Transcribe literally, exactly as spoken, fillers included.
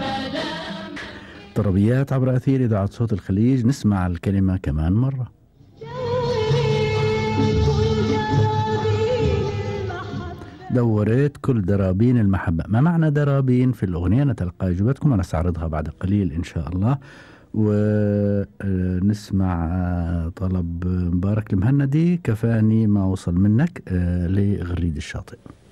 طربيات عبر أثير إذاعة صوت الخليج. نسمع الكلمة كمان مرة. دورت كل درابين المحبة. ما معنى درابين في الأغنية؟ نتلقى أجوبتكم ونستعرضها بعد قليل إن شاء الله. ونسمع طلب مبارك المهندي، كفاني ما وصل منك، لغريد الشاطئ.